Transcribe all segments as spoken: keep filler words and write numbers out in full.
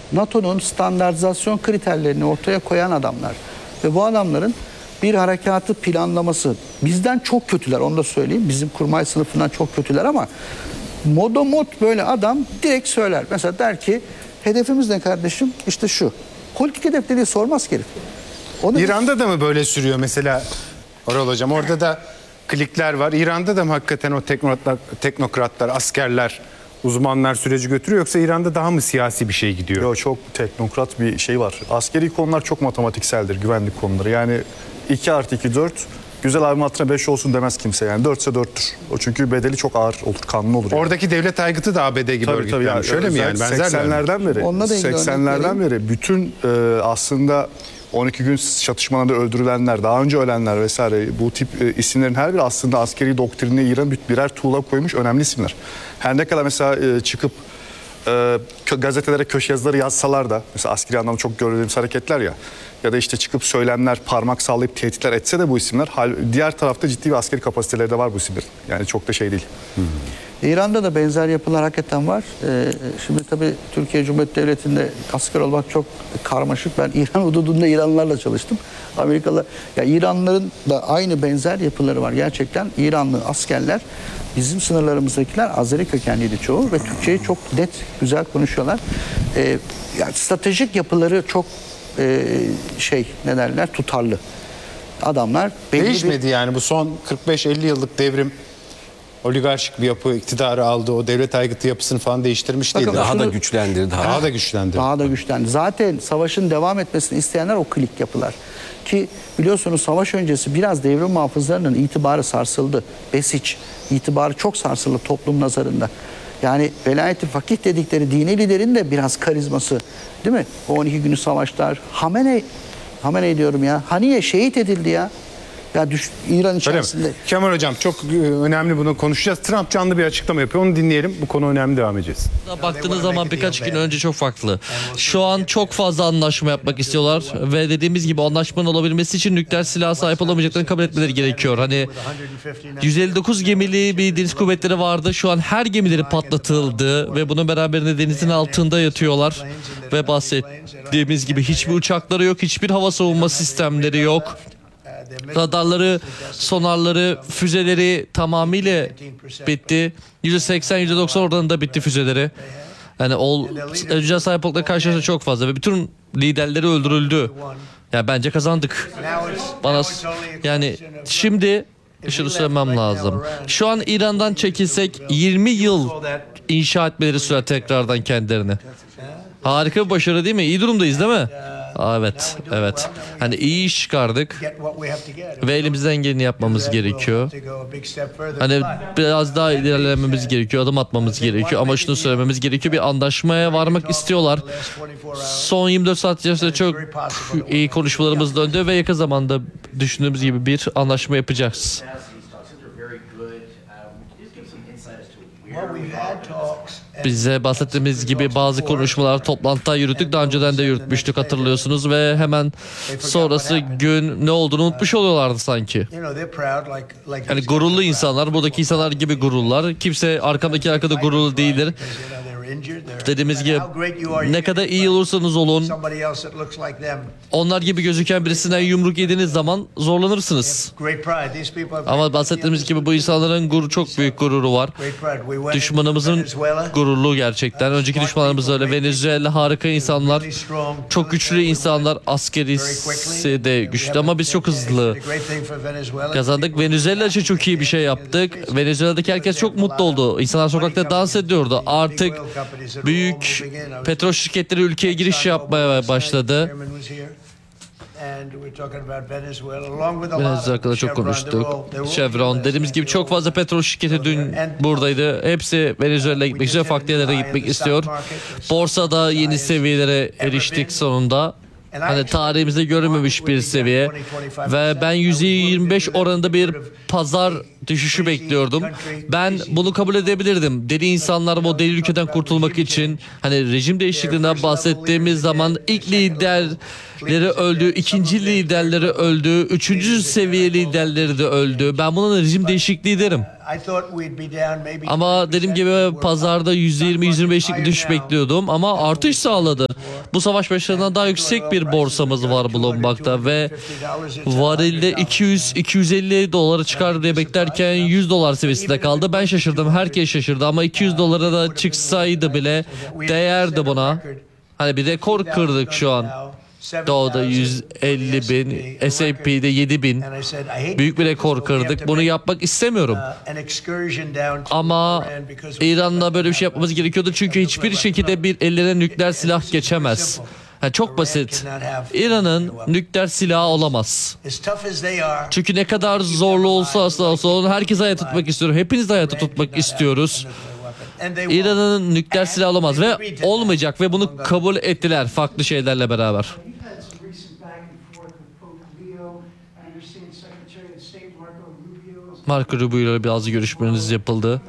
NATO'nun standartizasyon kriterlerini ortaya koyan adamlar. Ve bu adamların bir harekatı planlaması bizden çok kötüler, onu da söyleyeyim. Bizim kurmay sınıfından çok kötüler ama modomot böyle adam direkt söyler. Mesela der ki hedefimiz ne kardeşim? İşte şu. Politik hedef dediği sormaz ki herif. Onu İran'da da mı böyle sürüyor mesela Oral Hocam? Orada da klikler var. İran'da da mı hakikaten o teknokratlar, teknokratlar, askerler, uzmanlar süreci götürüyor, yoksa İran'da daha mı siyasi bir şey gidiyor? Yo, çok teknokrat bir şey var. Askeri konular çok matematikseldir, güvenlik konuları. Yani iki artı iki dört, güzel abim hatırına beş olsun demez kimse yani. dört ise dörttür. O çünkü bedeli çok ağır olur, kanlı olur. Yani. Oradaki devlet aygıtı da A B D gibi Tabii, örgütlenmiş. tabii. Şöyle mi yani? Benzerler mi? seksenlerden beri, Onunla da ilgili seksenlerden beri bütün e, aslında on iki gün çatışmalarda öldürülenler, daha önce ölenler vesaire, bu tip e, isimlerin her biri aslında askeri doktrinine İran birer tuğla koymuş önemli isimler. Her ne kadar mesela e, çıkıp e, gazetelere köşe yazıları yazsalar da, mesela askeri anlamda çok gördüğümüz hareketler ya, ya da işte çıkıp söylemler, parmak sallayıp tehditler etse de bu isimler, hal, diğer tarafta ciddi bir askeri kapasiteleri de var bu isimlerin. Yani çok da şey değil. Hı hı. İran'da da benzer yapılar hakikaten var. Ee, şimdi tabii Türkiye Cumhuriyeti Devleti'nde asker olmak çok karmaşık. Ben İran hududunda İranlılarla çalıştım. Amerikalılar, ya İranlıların da aynı benzer yapıları var. Gerçekten İranlı askerler, bizim sınırlarımızdakiler Azeri kökenliydi çoğu ve Türkçeyi çok net, güzel konuşuyorlar. Ee, yani stratejik yapıları çok e, şey ne derler, tutarlı. Adamlar belli Değişmedi bir... yani bu son kırk beş elli yıllık devrim. Oligarşik bir yapı iktidarı aldı. O devlet aygıtı yapısını falan değiştirmiş değil. Daha şunu, da güçlendirdi. Daha, daha da güçlendirdi. Daha da güçlendi. Zaten savaşın devam etmesini isteyenler o klik yapılar. Ki biliyorsunuz savaş öncesi biraz devrim muhafızlarının itibarı sarsıldı. Besiç itibarı çok sarsıldı toplum nazarında. Yani velayeti fakih dedikleri dini liderin de biraz karizması, değil mi? O on iki günü savaşlar. Hamenei, Hamenei diyorum ya. Haniye şehit edildi ya. Ya düş, İran içerisinde. Kemal Hocam çok önemli, bunu konuşacağız. Trump canlı bir açıklama yapıyor. Onu dinleyelim. Bu konu önemli, devam edeceğiz. Baktığınız zaman birkaç gün önce çok farklı. Şu an çok fazla anlaşma yapmak istiyorlar ve dediğimiz gibi anlaşmanın olabilmesi için nükleer silaha sahip olamayacaklarını kabul etmeleri gerekiyor. Hani yüz elli dokuz gemili bir deniz kuvvetleri vardı. Şu an her gemileri patlatıldı ve bunun beraberinde denizin altında yatıyorlar. Ve bahsettiğimiz gibi hiçbir uçakları yok, hiçbir hava savunma sistemleri yok. Radarları, sonarları, füzeleri tamamıyla bitti. yüzde seksen yüzde doksan oranında bitti füzeleri. Yani ol, önceden sahip oldukları karşılaşma çok fazla ve bütün liderleri öldürüldü. Yani bence kazandık. Bana yani şimdi şunu söylemem lazım. Şu an İran'dan çekilsek yirmi yıl inşa etmeleri sürer tekrardan kendilerini. Harika bir başarı değil mi? İyi durumdayız değil mi? Aa, evet, evet. Hani iyi iş çıkardık ve elimizden geleni yapmamız gerekiyor. Hani biraz daha ilerlememiz gerekiyor, adım atmamız gerekiyor ama şunu söylememiz gerekiyor, bir anlaşmaya varmak istiyorlar. Son yirmi dört saat içerisinde çok iyi konuşmalarımız döndü ve yakın zamanda düşündüğümüz gibi bir anlaşma yapacağız. Bize bahsettiğimiz gibi bazı konuşmalar, toplantılar yürüttük. Daha önceden de yürütmüştük, hatırlıyorsunuz ve hemen sonrası gün ne olduğunu unutmuş oluyorlardı sanki. Yani gururlu insanlar, buradaki insanlar gibi gururlar. Kimse arkamdaki arkada gururlu değildir. Dediğimiz gibi ne kadar iyi olursanız olun, onlar gibi gözüken birisinden yumruk yediğiniz zaman zorlanırsınız. Ama bahsettiğimiz gibi bu insanların gurur, çok büyük gururu var. Düşmanımızın gururlu gerçekten. Önceki düşmanlarımız öyle. Venezuela harika insanlar, çok güçlü insanlar, askerisi de güçlü ama biz çok hızlı kazandık. Venezuela için çok iyi bir şey yaptık. Venezuela'daki herkes çok mutlu oldu. İnsanlar sokakta dans ediyordu. Artık büyük petrol şirketleri ülkeye giriş yapmaya başladı. Venezuela hakkında çok konuştuk. Chevron, dediğimiz gibi çok fazla petrol şirketi dün buradaydı. Hepsi Venezuela'ya gitmek istiyor, farklı yerlere gitmek istiyor. Borsada yeni seviyelere eriştik sonunda. Hani tarihimizde görülmemiş bir seviye ve ben yüzde yirmi beş oranında bir pazar düşüşü bekliyordum. Ben bunu kabul edebilirdim. Deli insanlar o deli ülkeden kurtulmak için, hani rejim değişikliğinden bahsettiğimiz zaman ilk liderleri öldü, ikinci liderleri öldü, üçüncü seviye liderleri de öldü. Ben buna rejim değişikliği derim. Ama dediğim gibi pazarda yüzde yirmi yüzde yirmi beşlik düşüş bekliyordum ama artış sağladı. Bu savaş başlarından daha yüksek bir borsamız var Bloomberg'da ve varilde iki yüz iki yüz elli dolara çıkar diye beklerken yüz dolar seviyesinde kaldı. Ben şaşırdım. Herkes şaşırdı ama iki yüz dolara da çıksaydı bile değerdi buna. Hani bir rekor kırdık şu an. Doğu'da yüz elli bin, S and P'de yedi bin. Büyük bir rekor kırdık. Bunu yapmak istemiyorum. Ama İran'la böyle bir şey yapmamız gerekiyordu. Çünkü hiçbir şekilde bir ellerine nükleer silah geçemez. Yani çok basit. İran'ın nükleer silahı olamaz. Çünkü ne kadar zorlu olsa olsa onu herkes hayatta tutmak istiyor. Hepiniz de hayatta tutmak istiyoruz. İran'ın nükleer silahı olamaz ve olmayacak ve bunu kabul ettiler farklı şeylerle beraber. Marco Rubio ile bazı görüşmeleriniz yapıldı.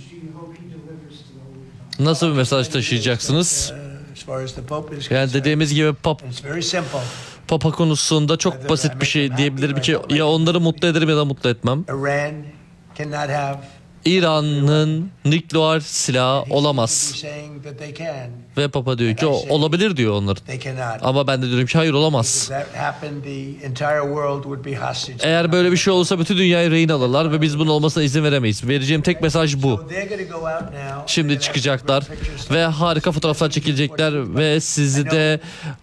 Nasıl bir mesaj taşıyacaksınız? Yani dediğimiz gibi pap, Papa konusunda çok basit bir şey diyebilirim ki ya onları mutlu ederim ya da mutlu etmem. İran'ın nükleer silahı olamaz. Ve Papa diyor ki o olabilir diyor onlar. Ama ben de diyorum ki hayır olamaz. Eğer böyle bir şey olursa bütün dünyayı rehin alırlar ve biz bunun olmasına izin veremeyiz. Vereceğim tek mesaj bu. Şimdi çıkacaklar ve harika fotoğraflar çekilecekler ve sizi de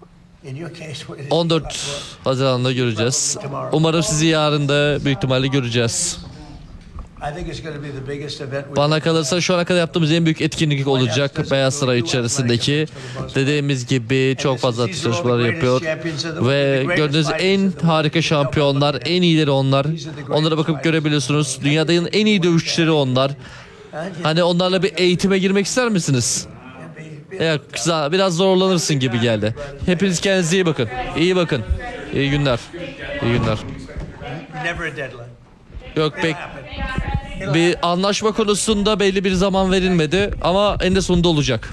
on dört Haziran'da göreceğiz. Umarım sizi yarın da büyük ihtimalle göreceğiz. Bana kalırsa şu ana kadar yaptığımız en büyük etkinlik olacak Beyaz Saray içerisindeki. Dediğimiz gibi çok fazla çalışmalar yapıyor ve gördüğünüz en harika şampiyonlar, en iyileri onlar. Onlara bakıp görebiliyorsunuz. Dünyanın en iyi dövüşçüleri onlar. Hani onlarla bir eğitime girmek ister misiniz? Evet, biraz zorlanırsın gibi geldi. Hepiniz kendinize iyi bakın. İyi bakın. İyi günler. İyi günler. Yok pek bir anlaşma konusunda belli bir zaman verilmedi ama eninde sonunda olacak.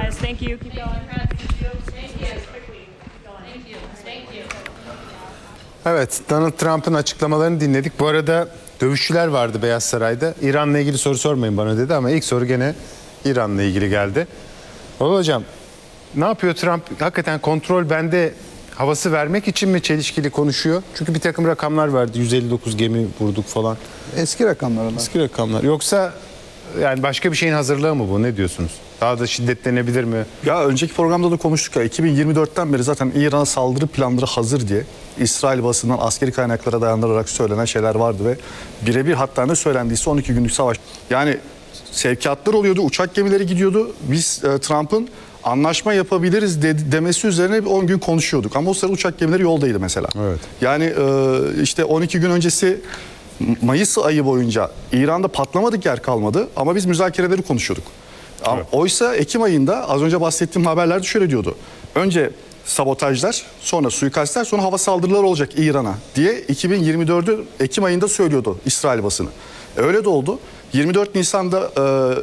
Evet, Donald Trump'ın açıklamalarını dinledik. Bu arada dövüşçüler vardı Beyaz Saray'da. İran'la ilgili soru sormayın bana dedi ama ilk soru gene İran'la ilgili geldi. Oğlum hocam, ne yapıyor Trump? Hakikaten kontrol bende havası vermek için mi çelişkili konuşuyor? Çünkü bir takım rakamlar verdi. yüz elli dokuz gemi vurduk falan. Eski rakamlar onlar. Eski rakamlar. Yoksa yani başka bir şeyin hazırlığı mı bu? Ne diyorsunuz? Daha da şiddetlenebilir mi? Ya önceki programda da konuştuk ya, iki bin yirmi dörtten beri zaten İran'a saldırı planları hazır diye İsrail basından askeri kaynaklara dayandırarak söylenen şeyler vardı ve birebir hatta ne söylendiyse on iki günlük savaş. Yani sevkiyatlar oluyordu, uçak gemileri gidiyordu. Biz e, Trump'ın anlaşma yapabiliriz de, demesi üzerine on gün konuşuyorduk. Ama o sırada uçak gemileri yoldaydı mesela. Evet. Yani e, işte on iki gün öncesi Mayıs ayı boyunca İran'da patlamadık yer kalmadı ama biz müzakereleri konuşuyorduk. Evet. Oysa Ekim ayında az önce bahsettiğim haberlerde şöyle diyordu. Önce sabotajlar, sonra suikastler, sonra hava saldırıları olacak İran'a diye iki bin yirmi dördü Ekim ayında söylüyordu İsrail basını. E, öyle de oldu. yirmi dört Nisan'da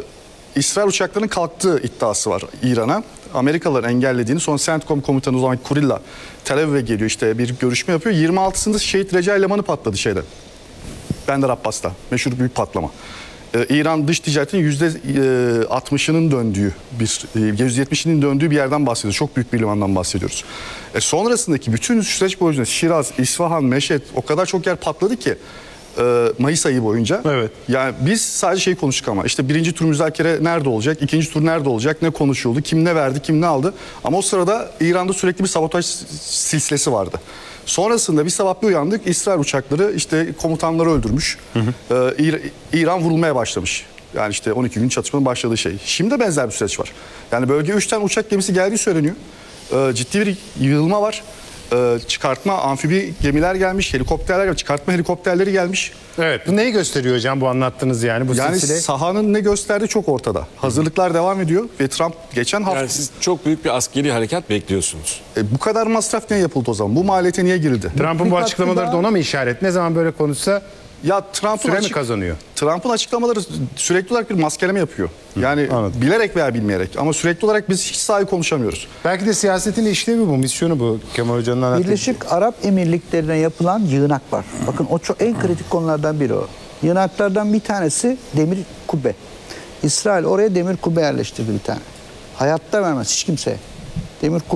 e, İsrail uçaklarının kalktığı iddiası var İran'a. Amerikalıların engellediğini, sonra CENTCOM komutanı o zaman Kurilla Tel Aviv'e geliyor, işte bir görüşme yapıyor. yirmi altısında Şehit Recai Limanı patladı şeyde. Bandar Abbas'ta meşhur büyük patlama. Ee, İran dış ticaretinin yüzde altmışının döndüğü bir, yüzde yetmişinin döndüğü bir yerden bahsediyoruz. Çok büyük bir limandan bahsediyoruz. E, sonrasındaki bütün süreç boyunca Şiraz, İsfahan, Meşhed o kadar çok yer patladı ki e, Mayıs ayı boyunca. Evet. Yani biz sadece şey konuştuk ama işte birinci tur müzakere nerede olacak, ikinci tur nerede olacak, ne konuşuldu, kim ne verdi, kim ne aldı. Ama o sırada İran'da sürekli bir sabotaj silsilesi vardı. Sonrasında bir sabah bir uyandık, İsrail uçakları işte komutanları öldürmüş. Hı hı. Ee, İran vurulmaya başlamış. Yani işte on iki gün çatışmanın başladığı şey. Şimdi de benzer bir süreç var. Yani bölgeye üç tane uçak gemisi geldiği söyleniyor. Ee, ciddi bir yığılma var. Ee, çıkartma amfibi gemiler gelmiş, helikopterler gelmiş, çıkartma helikopterleri gelmiş. Evet. Bu neyi gösteriyor hocam bu anlattığınız yani bu yani silsile? sahanın ne gösterdiği çok ortada. Hazırlıklar devam ediyor ve Trump geçen hafta... Yani siz çok büyük bir askeri harekat bekliyorsunuz. E, bu kadar masraf niye yapıldı o zaman? Bu maliyete niye girildi? Trump'ın bu açıklamaları da ona mı işaret? Ne zaman böyle konuşsa ya Trump'ın süre mi açık... kazanıyor? Trump'ın açıklamaları sürekli olarak bir maskeleme yapıyor. Yani anladım. Bilerek veya bilmeyerek, ama sürekli olarak biz hiç sahi konuşamıyoruz. Belki de siyasetin işlevi bu, misyonu bu Kemal Hoca'nın anlattığı. Birleşik Arap Emirlikleri'ne yapılan yığınak var. Bakın o çok en kritik konulardan biri o. Yığınaklardan bir tanesi demir kubbe. İsrail oraya demir kubbe yerleştirdi bir tane. Hayatta vermez hiç kimseye. Demir kubbe